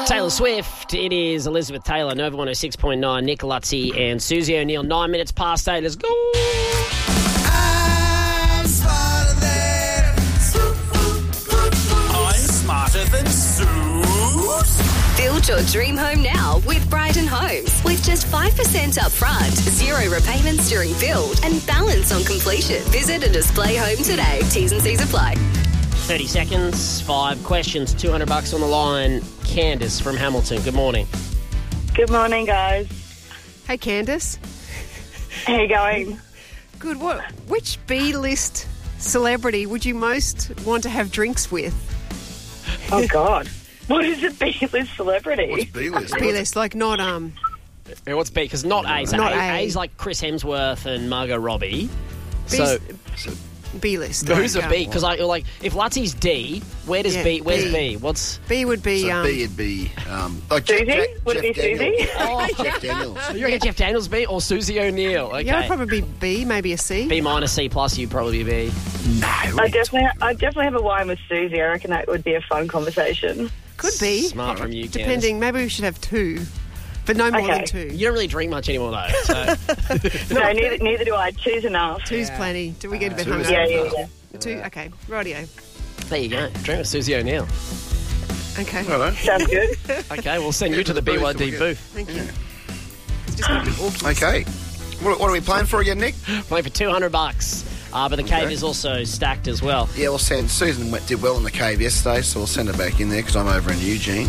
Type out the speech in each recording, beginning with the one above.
Taylor Swift. It is Elizabeth Taylor, Nova 106.9, Nick Lutzi and Susie O'Neill. 9 minutes past 8. Let's go. I'm smarter than Zeus. Build your dream home now with Brighton Homes. With just 5% up front, 0 repayments during build, and balance on completion. Visit a display home today. T's and C's apply. 30 seconds, 5 questions, $200 on the line. Candice from Hamilton, good morning. Good morning, guys. Hey, Candice. How you going? Good. Which B-list celebrity would you most want to have drinks with? Oh, God. What is a B-list celebrity? What's B-list? B-list, like not What's B? Because not A. So Not A. A. A's like Chris Hemsworth and Margot Robbie. B's- So B-list. who's a Go. B? Because like if Lutzi's D, where does Yeah, B? Where's B. B? What's B would be So B would be like Susie? Would it be Daniels. Susie? Oh, Jeff Daniels. you reckon Jeff Daniels B or Susie O'Neill? Okay. Yeah, I'd probably be B, maybe a C. B minus C plus. You'd probably be B. I definitely have a wine with Susie. I reckon that would be a fun conversation. Could be. Smart from you, Candice. Depending. Maybe we should have 2, but no more than 2. You don't really drink much anymore though. So. No, neither do I. Two's enough. 2's plenty. Do we get a bit 2 is hungover? Yeah. 2. Okay. Rightio. There you go. Drink with Susie O'Neill. Okay. Hello. Sounds good. Okay, we'll send you to the the booth, BYD we'll booth. Thank you. It's just going to be awkward. Okay. What are we playing for again, Nick? Playing for $200. But the cave is also stacked as well. Yeah, we'll send. Susan did well in the cave yesterday, so we'll send her back in there because I'm over in Eugene.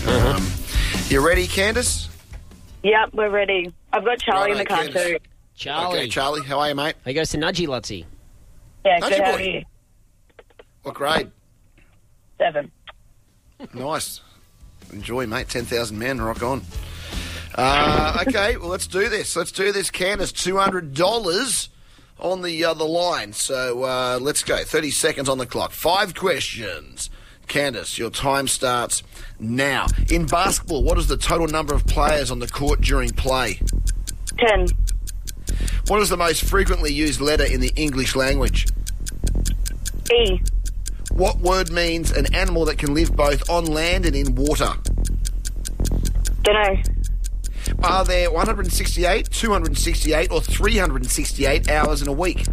You ready, Candice? Yep, we're ready. I've got Charlie in the car Righto, Candice. too. Charlie. Okay, Charlie. How are you, mate? He goes to Nudgy Lutzi. Yeah, How's good. your How boy? are you? What grade? 7. Nice. Enjoy, mate. 10,000 men. Rock on. Okay, well, let's do this. Candice. $200 on the line. So let's go. 30 seconds on the clock. 5 questions. Candice, your time starts now. In basketball, what is the total number of players on the court during play? 10. What is the most frequently used letter in the English language? E. What word means an animal that can live both on land and in water? Dunno. Are there 168, 268 or 368 hours in a week?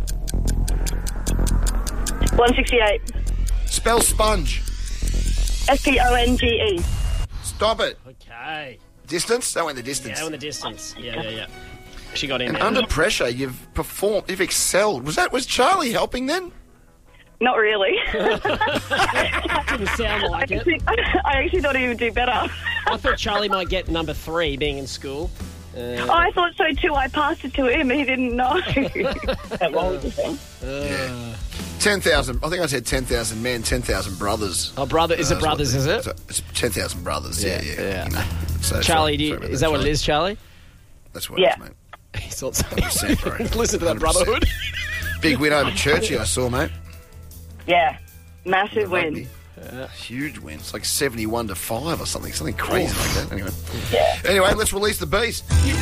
168. Spell sponge. SPONGE. Stop it. Okay. Distance? That went the distance. Yeah, in the distance. Yeah. She got in And there. under pressure, you've performed, you've excelled. Was Charlie helping then? Not really. Didn't sound like it. I actually thought he would do better. I thought Charlie might get number 3 being in school. I thought so too. I passed it to him. He didn't know. What was the thing? 10,000. I think I said 10,000 men, 10,000 brothers. Oh, brother. Is it brothers, is it? It's 10,000 brothers, yeah. Yeah. You know. So, Charlie, sorry about is that what it is, Charlie? That's what Yeah. it is, mate. He thought so. 100%, bro. Listen to that 100%. brotherhood. Big win over Churchy, I saw, mate. Yeah. Massive win. Huge win. It's like 71-5 or something crazy like that. Anyway, let's release the beast.